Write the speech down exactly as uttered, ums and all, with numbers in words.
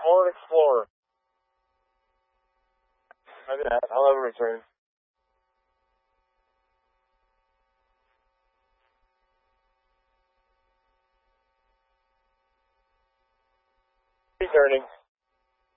Ford Explorer. I did that. I'll have a return. Returning.